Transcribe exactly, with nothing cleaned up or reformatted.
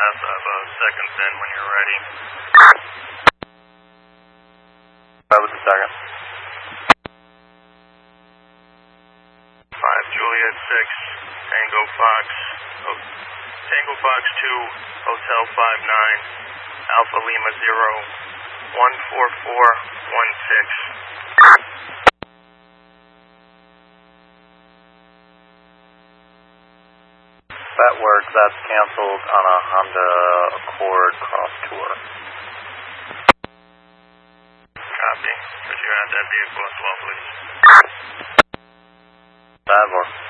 pass. I have uh, seconds in when you're ready. That was the second. five Juliet six, Tango Fox, oh, Tango Fox two, Hotel five nine, Alpha Lima zero, one four four one six. That works. That's canceled on a Honda Accord Cross Tour. Copy. Could you add that vehicle as well, please? That works.